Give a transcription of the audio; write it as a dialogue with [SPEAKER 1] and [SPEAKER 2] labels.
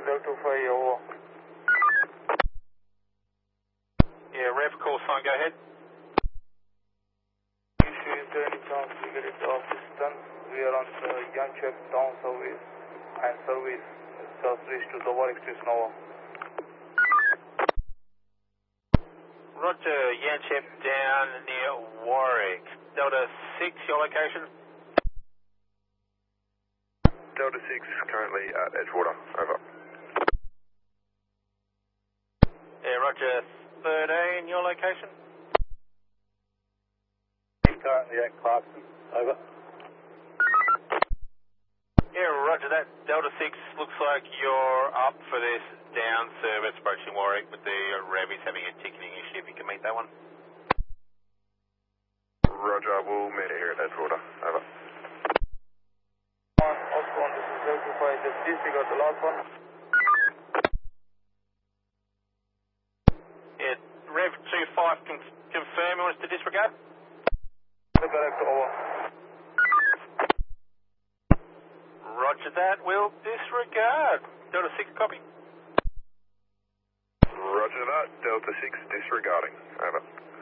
[SPEAKER 1] Delta 5, over.
[SPEAKER 2] Yeah, Rev, call sign, go ahead.
[SPEAKER 1] Is there any chance we get into assistance? We are on the Yanchep down service and service just reached to the Warwick Station, over.
[SPEAKER 2] Roger, Yanchep down near Warwick. Delta 6, your location?
[SPEAKER 3] Delta 6 currently at Edgewater, over.
[SPEAKER 2] Yeah, Roger, 13, your location?
[SPEAKER 1] Currently at Clarkson, over.
[SPEAKER 2] Yeah, Roger that. Delta 6, looks like you're up for this down service approaching Warwick, but the Rev is having a ticketing issue, if you can meet that one.
[SPEAKER 3] Roger, we'll meet here at Edgewater, over.
[SPEAKER 1] Osborne, this is Delta 5, just disregard the last one.
[SPEAKER 2] Yeah, Rev 25, confirm you want us to disregard?
[SPEAKER 1] Correct, over.
[SPEAKER 2] Roger that, we'll disregard. Delta 6, copy.
[SPEAKER 3] Roger that, Delta 6 disregarding, over.